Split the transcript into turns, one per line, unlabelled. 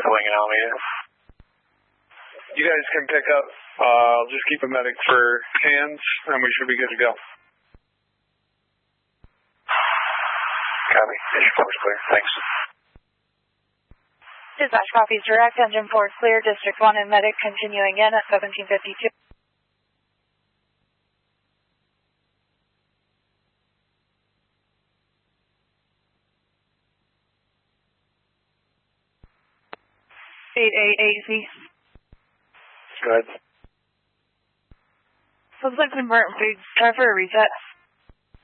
wing in Alameda.
You guys can pick up. Just keep a medic for hands, and we should be good to go.
Copy. District 4 is clear. Thanks.
Dispatch copies direct. Engine 4 is clear. District 1 and medic continuing in at 1752.
Go ahead.
Looks like we weren't big. Try for a reset.